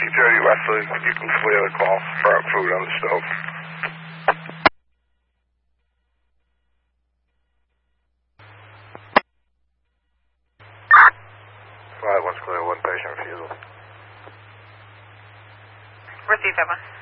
230 Leslie, you can complete a call for food on the stove. Flight 1's clear, one patient refusal. Receive that one.